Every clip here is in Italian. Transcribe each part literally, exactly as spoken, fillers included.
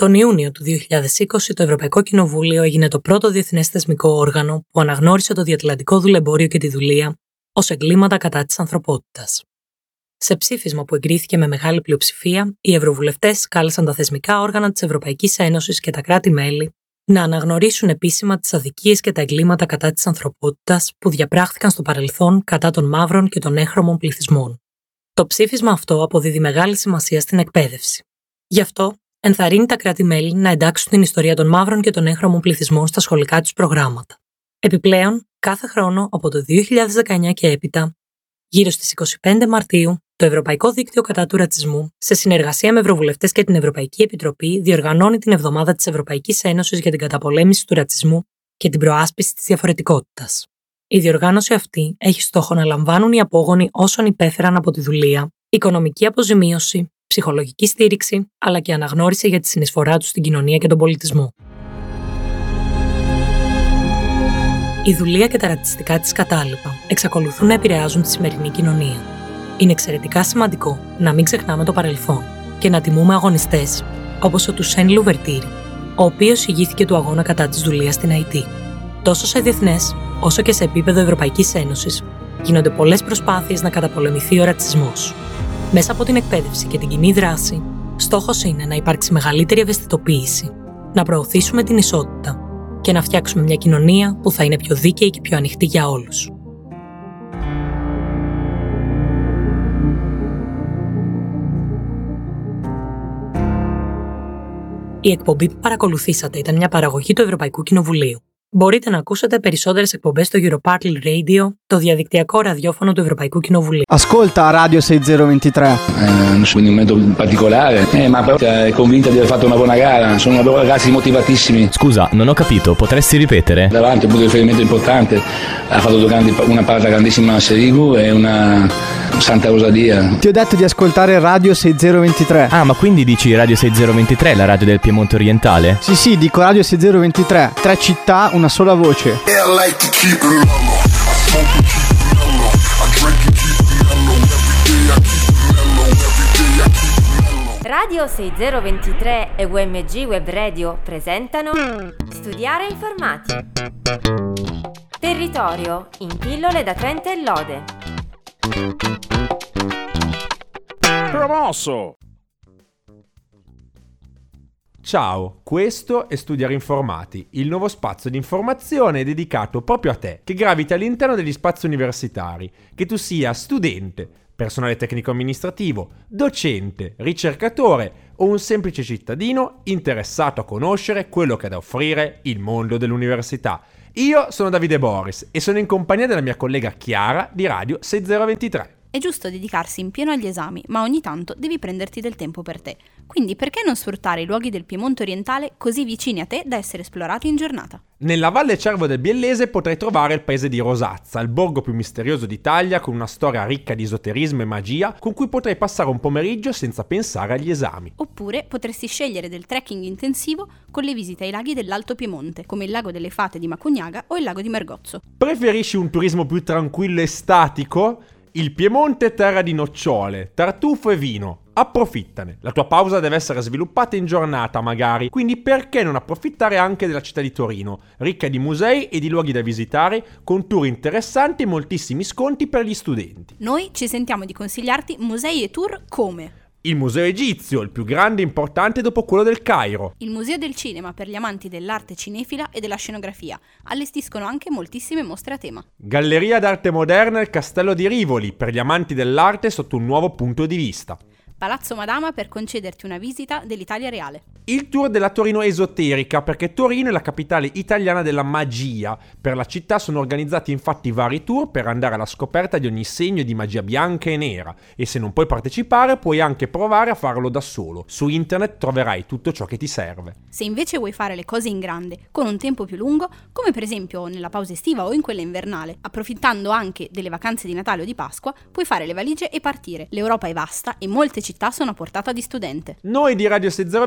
Τον Ιούνιο του δύο χιλιάδες είκοσι, το Ευρωπαϊκό Κοινοβούλιο έγινε το πρώτο διεθνές θεσμικό όργανο που αναγνώρισε το διατλαντικό δουλεμπόριο και τη δουλεία ως εγκλήματα κατά της ανθρωπότητας. Σε ψήφισμα που εγκρίθηκε με μεγάλη πλειοψηφία, οι ευρωβουλευτές κάλεσαν τα θεσμικά όργανα της Ευρωπαϊκής Ένωσης και τα κράτη-μέλη να αναγνωρίσουν επίσημα τις αδικίες και τα εγκλήματα κατά της ανθρωπότητας που διαπράχθηκαν στο παρελθόν κατά των μαύρων και των έγχρωμων πληθυσμών. Το ψήφισμα αυτό αποδίδει μεγάλη σημασία στην εκπαίδευση. Γι' αυτό, ενθαρρύνει τα κράτη-μέλη να εντάξουν την ιστορία των μαύρων και των έγχρωμων πληθυσμών στα σχολικά τους προγράμματα. Επιπλέον, κάθε χρόνο από το δύο χιλιάδες δεκαεννιά και έπειτα, γύρω στις είκοσι πέντε Μαρτίου, το Ευρωπαϊκό Δίκτυο κατά του Ρατσισμού, σε συνεργασία με ευρωβουλευτές και την Ευρωπαϊκή Επιτροπή, διοργανώνει την Εβδομάδα της Ευρωπαϊκής Ένωσης για την καταπολέμηση του ρατσισμού και την προάσπιση της διαφορετικότητας. Η διοργάνωση αυτή έχει στόχο να λαμβάνουν οι απόγονοι όσων υπέφεραν από τη δουλεία, οικονομική αποζημίωση, ψυχολογική στήριξη, αλλά και αναγνώριση για τη συνεισφορά τους στην κοινωνία και τον πολιτισμό. Η δουλεία και τα ρατσιστικά της κατάλοιπα εξακολουθούν να επηρεάζουν τη σημερινή κοινωνία. Είναι εξαιρετικά σημαντικό να μην ξεχνάμε το παρελθόν και να τιμούμε αγωνιστές όπως ο Τουσέν Λουβερτήρη, ο οποίος ηγήθηκε του αγώνα κατά της δουλείας στην Αϊτή. Τόσο σε διεθνές, όσο και σε επίπεδο Ευρωπαϊκής Ένωσης, γίνονται πολλές προσπάθειες να καταπολεμηθεί ο ρατσισμός. Μέσα από την εκπαίδευση και την κοινή δράση, στόχος είναι να υπάρξει μεγαλύτερη ευαισθητοποίηση, να προωθήσουμε την ισότητα και να φτιάξουμε μια κοινωνία που θα είναι πιο δίκαιη και πιο ανοιχτή για όλους. Η εκπομπή που παρακολουθήσατε ήταν μια παραγωγή του Ευρωπαϊκού Κοινοβουλίου. Μπορείτε να ακούσετε περισσότερες εκπομπές στο Europartly Radio, το διαδικτυακό ραδιόφωνο του Ευρωπαϊκού Κοινοβουλίου. Ascolta Radio sei zero ventitré. Eh, non so un momento particolare, eh, ma però è convinta di aver fatto una buona gara, sono ragazzi motivatissimi. Scusa, non ho capito, potresti ripetere? Davanti un punto di riferimento importante, ha fatto due grandi, una parata grandissima a Serigu e una Santa Rosalia. Ti ho detto di ascoltare Radio sei zero ventitré. Ah, ma quindi dici Radio sei zero ventitré, la radio del Piemonte orientale? Sì, sì, dico Radio sei zero ventitré. Tre città, una sola voce. Yeah, I like to keep it mellow. I smoke and keep it mellow. I drink and keep it mellow. Every day I keep it mellow. Every day I keep it mellow. Radio sei zero ventitré e U M G Web Radio presentano Studiare informati. Territorio in pillole da Trento e Lode. Promosso! Ciao, questo è Studiare Informati, il nuovo spazio di informazione dedicato proprio a te, che gravita all'interno degli spazi universitari, che tu sia studente, personale tecnico-amministrativo, docente, ricercatore o un semplice cittadino interessato a conoscere quello che ha da offrire il mondo dell'università. Io sono Davide Boris e sono in compagnia della mia collega Chiara di Radio sei zero ventitré. È giusto dedicarsi in pieno agli esami, ma ogni tanto devi prenderti del tempo per te. Quindi perché non sfruttare i luoghi del Piemonte orientale così vicini a te da essere esplorati in giornata? Nella Valle Cervo del Biellese potrai trovare il paese di Rosazza, il borgo più misterioso d'Italia con una storia ricca di esoterismo e magia con cui potrai passare un pomeriggio senza pensare agli esami. Oppure potresti scegliere del trekking intensivo con le visite ai laghi dell'Alto Piemonte, come il lago delle Fate di Macugnaga o il lago di Mergozzo. Preferisci un turismo più tranquillo e statico? Il Piemonte è terra di nocciole, tartufo e vino. Approfittane. La tua pausa deve essere sviluppata in giornata magari, quindi perché non approfittare anche della città di Torino, ricca di musei e di luoghi da visitare, con tour interessanti e moltissimi sconti per gli studenti. Noi ci sentiamo di consigliarti musei e tour come il Museo Egizio, il più grande e importante dopo quello del Cairo. Il Museo del Cinema per gli amanti dell'arte cinefila e della scenografia. Allestiscono anche moltissime mostre a tema. Galleria d'arte moderna Il Castello di Rivoli per gli amanti dell'arte sotto un nuovo punto di vista. Palazzo Madama per concederti una visita dell'Italia reale. Il tour della Torino esoterica, perché Torino è la capitale italiana della magia. Per la città sono organizzati infatti vari tour per andare alla scoperta di ogni segno di magia bianca e nera. E se non puoi partecipare, puoi anche provare a farlo da solo. Su internet troverai tutto ciò che ti serve. Se invece vuoi fare le cose in grande, con un tempo più lungo, come per esempio nella pausa estiva o in quella invernale, approfittando anche delle vacanze di Natale o di Pasqua, puoi fare le valigie e partire. L'Europa è vasta e molte città sono a portata di studente. Noi di Radio sei zero ventitré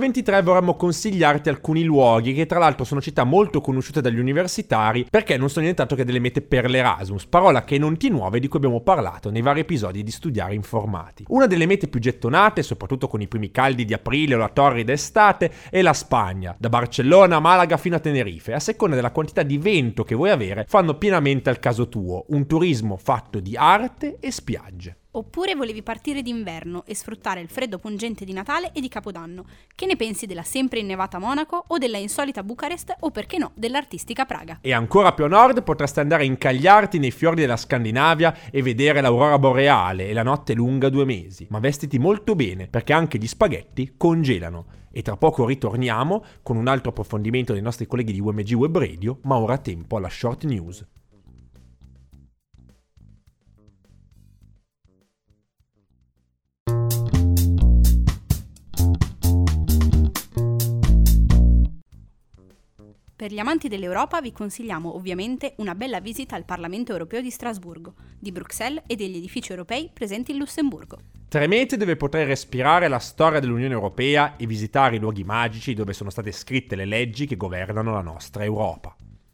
vorremmo consigliarti alcuni luoghi che tra l'altro sono città molto conosciute dagli universitari perché non sono nient'altro che delle mete per l'Erasmus, parola che non ti nuove di cui abbiamo parlato nei vari episodi di Studiare Informati. Una delle mete più gettonate, soprattutto con i primi caldi di aprile o la torrida estate, è la Spagna, da Barcellona a Malaga fino a Tenerife. A seconda della quantità di vento che vuoi avere, fanno pienamente al caso tuo, un turismo fatto di arte e spiagge. Oppure volevi partire d'inverno e sfruttare il freddo pungente di Natale e di Capodanno. Che ne pensi della sempre innevata Monaco o della insolita Bucarest o perché no dell'artistica Praga? E ancora più a nord potresti andare a incagliarti nei fiordi della Scandinavia e vedere l'aurora boreale e la notte lunga due mesi. Ma vestiti molto bene perché anche gli spaghetti congelano. E tra poco ritorniamo con un altro approfondimento dei nostri colleghi di U M G Web Radio, ma ora tempo alla short news. Per gli amanti dell'Europa vi consigliamo ovviamente una bella visita al Parlamento Europeo di Strasburgo, di Bruxelles e degli edifici europei presenti in Lussemburgo. Tre mete dove potrai respirare la storia dell'Unione Europea e visitare i luoghi magici dove sono state scritte le leggi che governano la nostra Europa.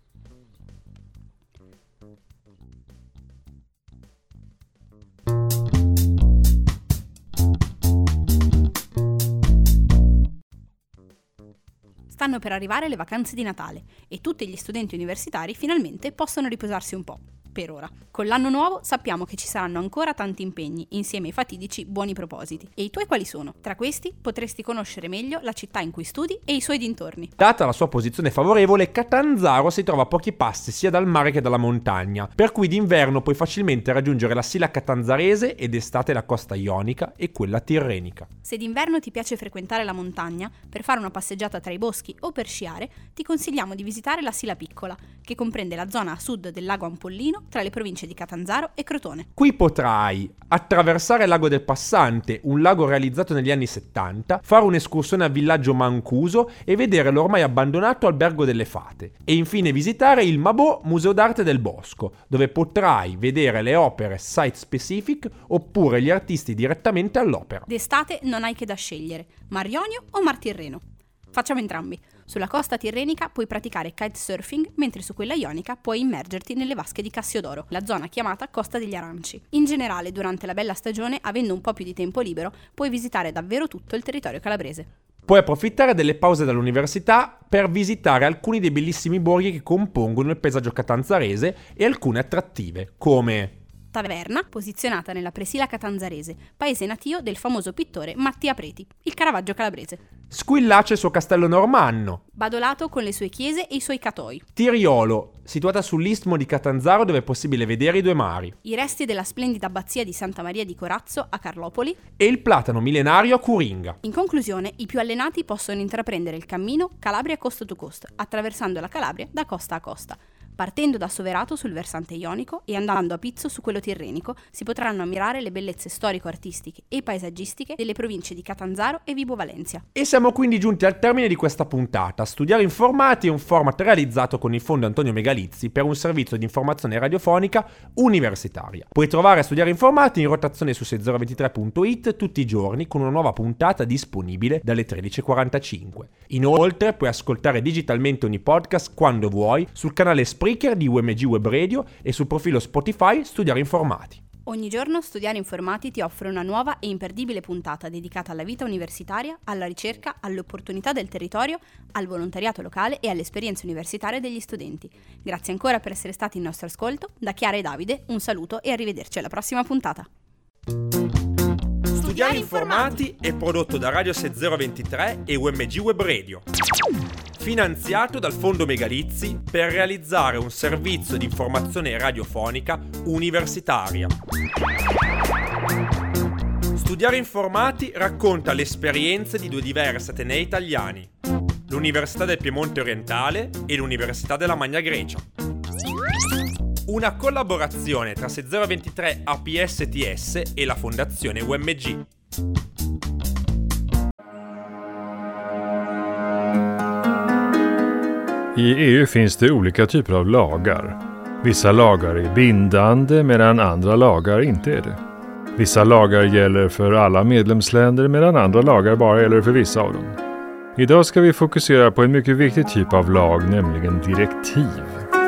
Stanno per arrivare le vacanze di Natale e tutti gli studenti universitari finalmente possono riposarsi un po', per ora. Con l'anno nuovo sappiamo che ci saranno ancora tanti impegni insieme ai fatidici buoni propositi. E i tuoi quali sono? Tra questi potresti conoscere meglio la città in cui studi e i suoi dintorni. Data la sua posizione favorevole, Catanzaro si trova a pochi passi sia dal mare che dalla montagna, per cui d'inverno puoi facilmente raggiungere la Sila Catanzarese ed d'estate la costa ionica e quella tirrenica. Se d'inverno ti piace frequentare la montagna per fare una passeggiata tra i boschi o per sciare, ti consigliamo di visitare la Sila Piccola, che comprende la zona a sud del lago Ampollino tra le province di Catanzaro e Crotone. Qui potrai attraversare il lago del Passante, un lago realizzato negli anni settanta, fare un'escursione al villaggio Mancuso e vedere l'ormai abbandonato albergo delle Fate. E infine visitare il Mabò Museo d'Arte del Bosco, dove potrai vedere le opere site specific oppure gli artisti direttamente all'opera. D'estate non hai che da scegliere, Mar Ionio o Mar Tirreno. Facciamo entrambi. Sulla costa tirrenica puoi praticare kitesurfing, mentre su quella ionica puoi immergerti nelle vasche di Cassiodoro, la zona chiamata Costa degli Aranci. In generale, durante la bella stagione, avendo un po' più di tempo libero, puoi visitare davvero tutto il territorio calabrese. Puoi approfittare delle pause dall'università per visitare alcuni dei bellissimi borghi che compongono il paesaggio catanzarese e alcune attrattive, come Taverna, posizionata nella Presila Catanzarese, paese natio del famoso pittore Mattia Preti, il Caravaggio calabrese. Squillace, il suo castello normanno. Badolato con le sue chiese e i suoi catoi. Tiriolo, situata sull'istmo di Catanzaro dove è possibile vedere i due mari. I resti della splendida abbazia di Santa Maria di Corazzo a Carlopoli. E il platano millenario a Curinga. In conclusione, i più allenati possono intraprendere il cammino Calabria Coast to Coast, attraversando la Calabria da costa a costa. Partendo da Soverato sul versante ionico e andando a Pizzo su quello tirrenico, si potranno ammirare le bellezze storico-artistiche e paesaggistiche delle province di Catanzaro e Vibo Valentia. E siamo quindi giunti al termine di questa puntata. Studiare Informati è un format realizzato con il Fondo Antonio Megalizzi per un servizio di informazione radiofonica universitaria. Puoi trovare Studiare Informati in rotazione su sei zero due tre punto it tutti i giorni con una nuova puntata disponibile dalle tredici e quarantacinque. Inoltre puoi ascoltare digitalmente ogni podcast quando vuoi sul canale Spreaker di U M G Web Radio e sul profilo Spotify Studiare Informati. Ogni giorno Studiare Informati ti offre una nuova e imperdibile puntata dedicata alla vita universitaria, alla ricerca, alle opportunità del territorio, al volontariato locale e alle esperienze universitarie degli studenti. Grazie ancora per essere stati in nostro ascolto. Da Chiara e Davide un saluto e arrivederci alla prossima puntata. Studiare Informati è prodotto da Radio sei zero due tre e U M G Web Radio. Finanziato dal Fondo Megalizzi per realizzare un servizio di informazione radiofonica universitaria. Studiare Informati racconta le esperienze di due diversi atenei italiani, l'Università del Piemonte Orientale e l'Università della Magna Grecia. Una collaborazione tra sei zero due tre A P S T S e la Fondazione U M G. I E U finns det olika typer av lagar. Vissa lagar är bindande medan andra lagar inte är det. Vissa lagar gäller för alla medlemsländer medan andra lagar bara gäller för vissa av dem. Idag ska vi fokusera på en mycket viktig typ av lag, nämligen direktiv.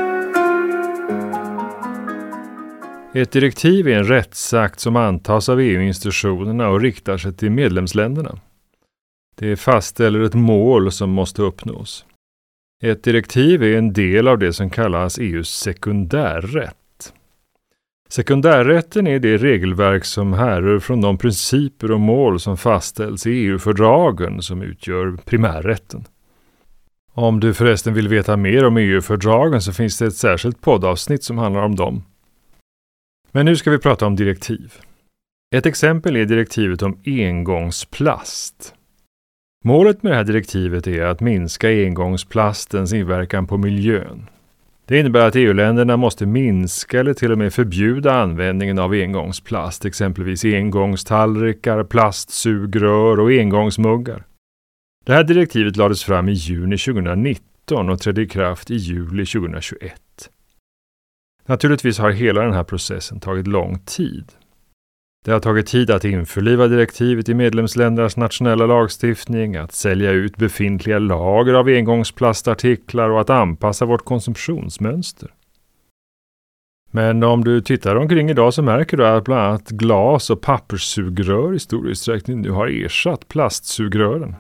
Ett direktiv är en rättsakt som antas av E U-institutionerna och riktar sig till medlemsländerna. Det fastställer ett mål som måste uppnås. Ett direktiv är en del av det som kallas E U:s sekundärrätt. Sekundärrätten är det regelverk som härrör från de principer och mål som fastställs i E U-fördragen som utgör primärrätten. Om du förresten vill veta mer om E U-fördragen så finns det ett särskilt poddavsnitt som handlar om dem. Men nu ska vi prata om direktiv. Ett exempel är direktivet om engångsplast. Målet med det här direktivet är att minska engångsplastens inverkan på miljön. Det innebär att E U-länderna måste minska eller till och med förbjuda användningen av engångsplast, exempelvis engångstallrikar, plastsugrör och engångsmuggar. Det här direktivet lades fram i juni tjugonitton och trädde i kraft i juli tjugohundratjugoett. Naturligtvis har hela den här processen tagit lång tid. Det har tagit tid att införliva direktivet i medlemsländernas nationella lagstiftning, att sälja ut befintliga lager av engångsplastartiklar och att anpassa vårt konsumtionsmönster. Men om du tittar omkring idag så märker du att bland annat glas- och papperssugrör i stor utsträckning nu har ersatt plastsugrören.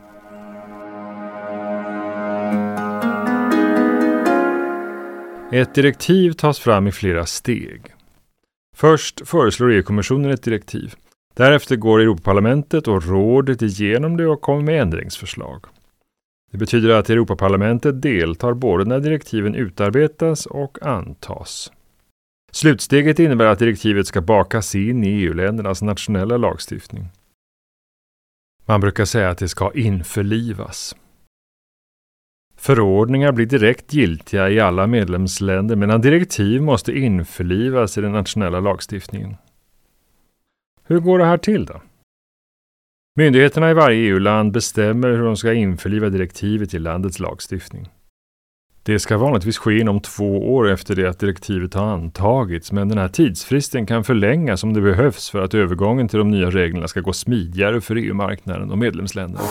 Ett direktiv tas fram i flera steg. Först föreslår E U-kommissionen ett direktiv. Därefter går Europaparlamentet och rådet igenom det och kommer med ändringsförslag. Det betyder att Europaparlamentet deltar både när direktiven utarbetas och antas. Slutsteget innebär att direktivet ska bakas in i E U-ländernas nationella lagstiftning. Man brukar säga att det ska införlivas. Förordningar blir direkt giltiga i alla medlemsländer medan direktiv måste införlivas i den nationella lagstiftningen. Hur går det här till då? Myndigheterna i varje E U-land bestämmer hur de ska införliva direktivet i landets lagstiftning. Det ska vanligtvis ske inom två år efter det att direktivet har antagits, men den här tidsfristen kan förlängas om det behövs för att övergången till de nya reglerna ska gå smidigare för E U-marknaden och medlemsländerna.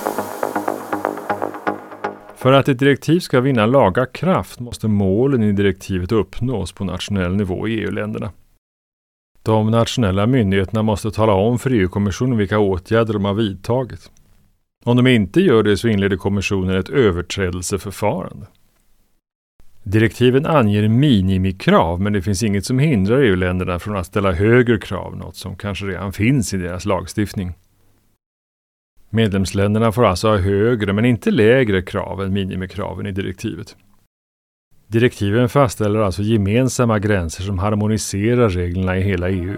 För att ett direktiv ska vinna laga kraft måste målen i direktivet uppnås på nationell nivå i E U-länderna. De nationella myndigheterna måste tala om för E U-kommissionen vilka åtgärder de har vidtagit. Om de inte gör det så inleder kommissionen ett överträdelseförfarande. Direktiven anger minimikrav, men det finns inget som hindrar E U-länderna från att ställa högre krav, något som kanske redan finns i deras lagstiftning. Medlemsländerna får alltså ha högre men inte lägre krav än minimikraven i direktivet. Direktiven fastställer alltså gemensamma gränser som harmoniserar reglerna i hela E U.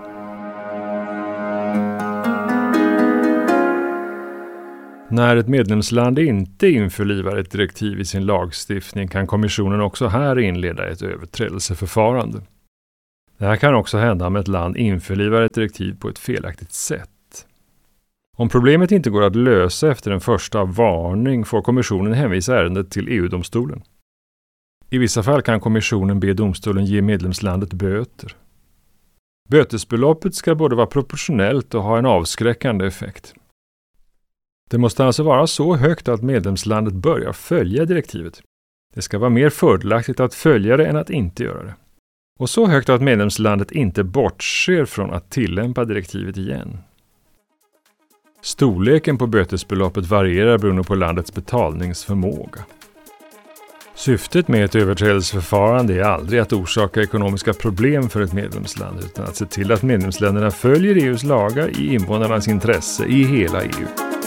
När ett medlemsland inte införlivar ett direktiv i sin lagstiftning kan kommissionen också här inleda ett överträdelseförfarande. Det här kan också hända om ett land införlivar ett direktiv på ett felaktigt sätt. Om problemet inte går att lösa efter en första varning får kommissionen hänvisa ärendet till E U-domstolen. I vissa fall kan kommissionen be domstolen ge medlemslandet böter. Bötesbeloppet ska både vara proportionellt och ha en avskräckande effekt. Det måste alltså vara så högt att medlemslandet börjar följa direktivet. Det ska vara mer fördelaktigt att följa det än att inte göra det. Och så högt att medlemslandet inte bortser från att tillämpa direktivet igen. Storleken på bötesbeloppet varierar beroende på landets betalningsförmåga. Syftet med ett överträdelseförfarande är aldrig att orsaka ekonomiska problem för ett medlemsland utan att se till att medlemsländerna följer E U:s lagar i invånarnas intresse i hela E U.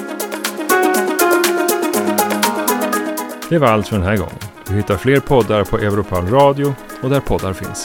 Det var allt för den här gången. Du hittar fler poddar på Europal Radio och där poddar finns.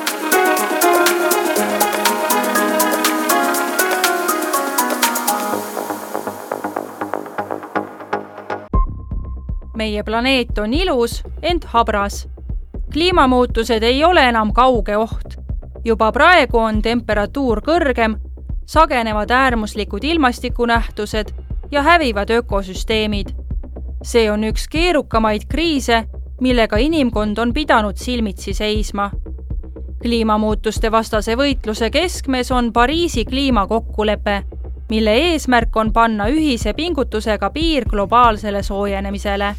Meie planeet on ilus, ent habras. Kliimamuutused ei ole enam kauge oht. Juba praegu on temperatuur kõrgem, sagenevad äärmuslikud ilmastikunähtused ja hävivad ökosüsteemid. See on üks keerukamaid kriise, millega inimkond on pidanud silmitsi seisma. Kliimamuutuste vastase võitluse keskmes on Pariisi kliimakokkulepe, mille eesmärk on panna ühise pingutusega piir globaalsele soojenemisele.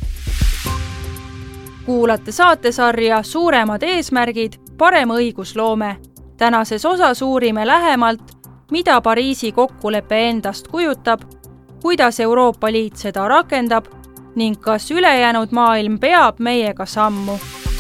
Kuulate saatesarja Suuremad eesmärgid, parem õigusloome. Tänases osas uurime lähemalt, mida Pariisi kokkulepe endast kujutab, kuidas Euroopa Liit seda rakendab ning kas ülejäänud maailm peab meiega sammu.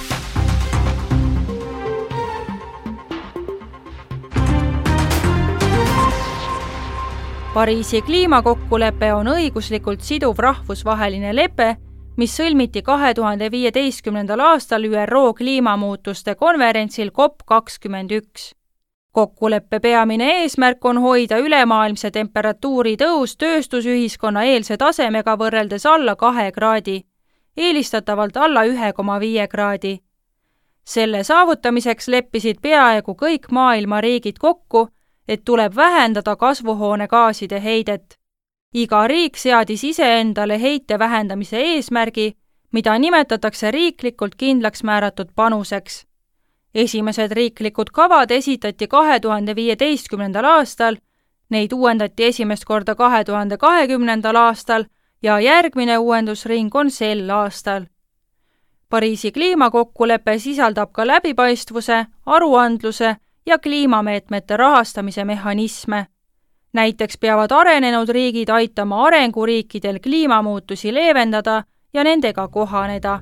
Pariisi kliimakokkulepe on õiguslikult siduv rahvusvaheline lepe, mis sõlmiti kahe tuhande viieteistkümnendal aastal Ü R O kliimamuutuste konverentsil COP kakskümmend üks. Kokkuleppe peamine eesmärk on hoida ülemaailmse temperatuuri tõus tööstusühiskonna eelse tasemega võrreldes alla kahe kraadi, eelistatavalt alla ühe koma viie kraadi. Selle saavutamiseks leppisid peaaegu kõik maailma riigid kokku, et tuleb vähendada kasvuhoonegaaside heidet. Iga riik seadis iseendale heite vähendamise eesmärgi, mida nimetatakse riiklikult kindlaks määratud panuseks. Esimesed riiklikud kavad esitati kahe tuhande viieteistkümnendal aastal, neid uuendati esimest korda kahe tuhande kahekümnendal aastal ja järgmine uuendusring on sel aastal. Pariisi kliimakokkulepe sisaldab ka läbipaistvuse, aruandluse ja kliimameetmete rahastamise mehhanisme. Näiteks peavad arenenud riigid aitama arenguriikidel kliimamuutusi leevendada ja nendega kohaneda.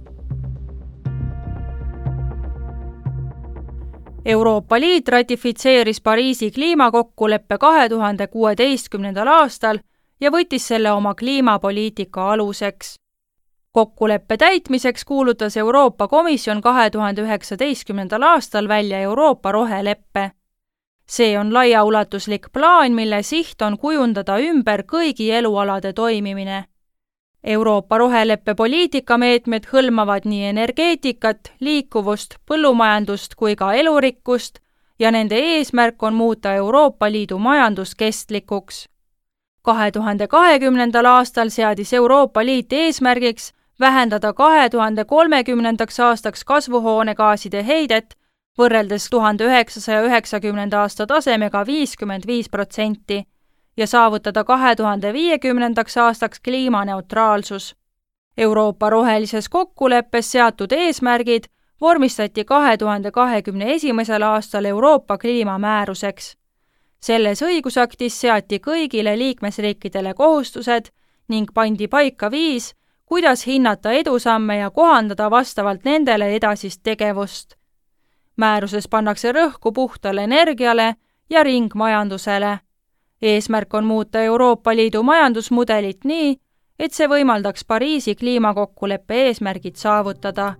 Euroopa Liit ratifitseeris Pariisi kliimakokkuleppe kahe tuhande kuueteistkümnendal aastal ja võttis selle oma kliimapoliitika aluseks. Kokkuleppe täitmiseks kuulutas Euroopa Komisjon kahe tuhande üheksateistkümnendal aastal välja Euroopa roheleppe. See on laiaulatuslik plaan, mille siht on kujundada ümber kõigi elualade toimimine. Euroopa roheleppe poliitikameetmed hõlmavad nii energeetikat, liikuvust, põllumajandust kui ka elurikkust ja nende eesmärk on muuta Euroopa Liidu majandus kestlikuks. kahe tuhande kahekümnendal aastal seadis Euroopa Liit eesmärgiks vähendada kahe tuhande kolmekümnendaks aastaks kasvuhoonegaaside heidet võrreldes tuhande üheksasaja üheksakümnenda aasta tasemega viiskümmend viis protsenti ja saavutada kahe tuhande viiekümnendaks aastaks kliimaneutraalsus. Euroopa rohelises kokkuleppes seatud eesmärgid vormistati kahe tuhande kahekümne esimesel aastal Euroopa kliimamääruseks. Selles õigusaktis seati kõigile liikmesriikidele kohustused ning pandi paika viis, kuidas hinnata edusamme ja kohandada vastavalt nendele edasist tegevust. Määruses pannakse rõhku puhtale energiale ja ringmajandusele. Eesmärk on muuta Euroopa Liidu majandusmudelit nii, et see võimaldaks Pariisi kliimakokkuleppe eesmärgid saavutada.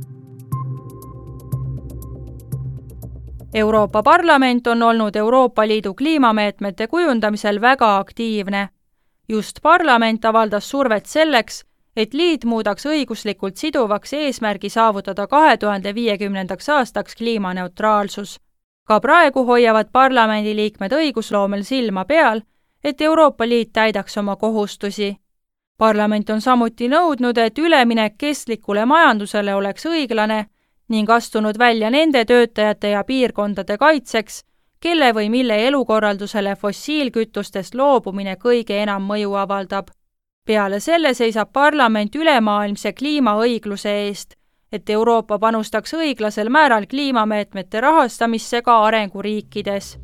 Euroopa Parlament on olnud Euroopa Liidu kliimameetmete kujundamisel väga aktiivne. Just parlament avaldas survet selleks, et liit muudaks õiguslikult siduvaks eesmärgi saavutada kahe tuhande viiekümnendaks aastaks kliimaneutraalsus. Ka praegu hoiavad parlamendiliikmed õigusloomel silma peal, et Euroopa Liit täidaks oma kohustusi. Parlament on samuti nõudnud, et üleminek kestlikule majandusele oleks õiglane ning astunud välja nende töötajate ja piirkondade kaitseks, kelle või mille elukorraldusele fossiilkütustest loobumine kõige enam mõju avaldab. Peale selle seisab parlament ülemaailmse kliimaõigluse eest, et Euroopa panustaks õiglasel määral kliimameetmete rahastamisse ka arenguriikides.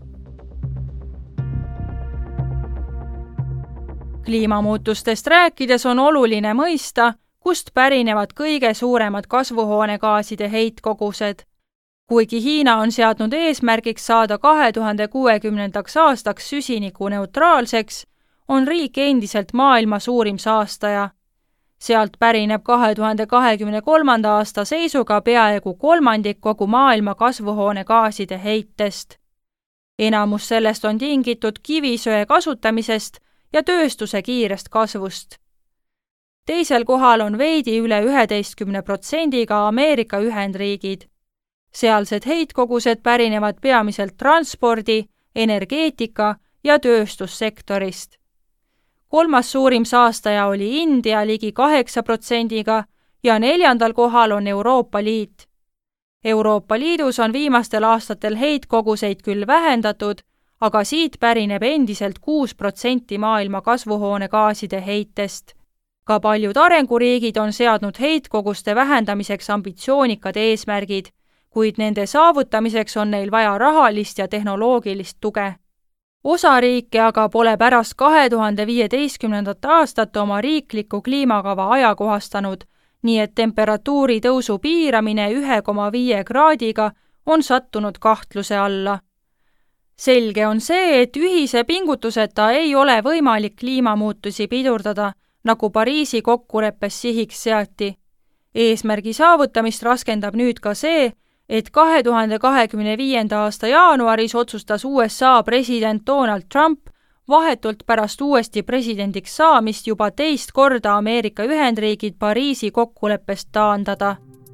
Kliimamuutustest rääkides on oluline mõista, kust pärinevad kõige suuremad kasvuhoonegaaside heitkogused. Kuigi Hiina on seadnud eesmärgiks saada kahe tuhande kuuekümnendaks aastaks süsinikuneutraalseks, on riik endiselt maailma suurim saastaja. Sealt pärineb kahe tuhande kahekümne kolmanda aasta seisuga peaaegu kolmandik kogu maailma kasvuhoonegaaside heitest. Enamus sellest on tingitud kivisöe kasutamisest ja tööstuse kiirest kasvust. Teisel kohal on veidi üle üheteistkümne protsendiga Ameerika Ühendriigid. Sealsed heitkogused pärinevad peamiselt transpordi, energeetika ja tööstussektorist. Kolmas suurim saastaja oli India ligi kaheksa protsendiga ja neljandal kohal on Euroopa Liit. Euroopa Liidus on viimastel aastatel heitkoguseid küll vähendatud, aga siit pärineb endiselt kuus protsenti maailma kasvuhoonegaaside heitest. Ka paljud arenguriigid on seadnud heitkoguste vähendamiseks ambitsioonikad eesmärgid, kuid nende saavutamiseks on neil vaja rahalist ja tehnoloogilist tuge. Osa riike aga pole pärast kahe tuhande viieteistkümnendat aastat oma riiklikku kliimakava ajakohastanud, nii et temperatuuri tõusu piiramine ühe koma viie kraadiga on sattunud kahtluse alla. Selge on see, et ühise pingutuseta ei ole võimalik kliimamuutusi pidurdada, nagu Pariisi kokkuleppes sihiks seati. Eesmärgi saavutamist raskendab nüüd ka see, et kahe tuhande kahekümne viienda aasta jaanuaris otsustas U S A president Donald Trump vahetult pärast uuesti presidendiks saamist juba teist korda Ameerika Ühendriigid Pariisi kokkuleppest taandada.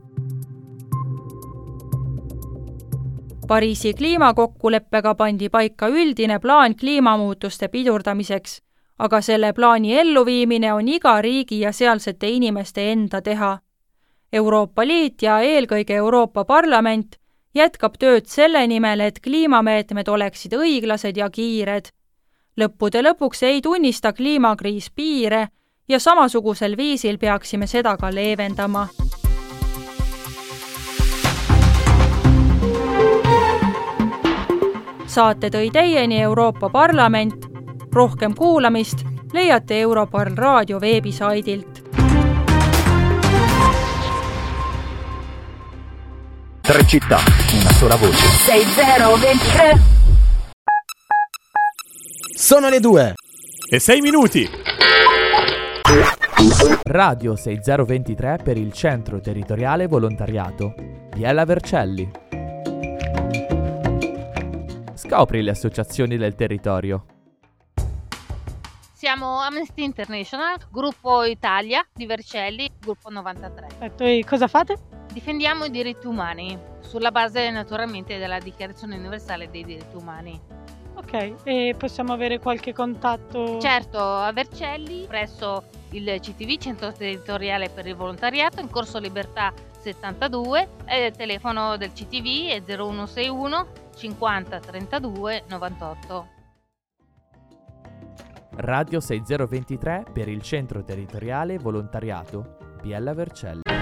Pariisi kliimakokkuleppega pandi paika üldine plaan kliimamuutuste pidurdamiseks, aga selle plaani elluviimine on iga riigi ja sealsete inimeste enda teha. Euroopa Liit ja eelkõige Euroopa Parlament jätkab tööd selle nimel, et kliimameetmed oleksid õiglased ja kiired. Lõppude lõpuks ei tunnista kliimakriis piire ja samasugusel viisil peaksime seda ka leevendama. Saate tõi teieni Euroopa Parlament. Rohkem kuulamist leiate Europarl raadio veebisaidilt. Tre città, una sola voce. sei zero ventitré. Sono le due e sei minuti. Radio sei zero ventitré per il Centro Territoriale Volontariato. Biella Vercelli. Scopri le associazioni del territorio. Siamo Amnesty International, Gruppo Italia di Vercelli, Gruppo novantatré. Perfetto, e cosa fate? Difendiamo i diritti umani, sulla base naturalmente della Dichiarazione Universale dei Diritti Umani. Ok, e possiamo avere qualche contatto? Certo, a Vercelli, presso il C T V, Centro Territoriale per il Volontariato, in Corso Libertà settantadue, e il telefono del C T V è zero uno sei uno cinquanta trentadue novantotto. Radio sei zero ventitré per il Centro Territoriale Volontariato, Biella Vercelli.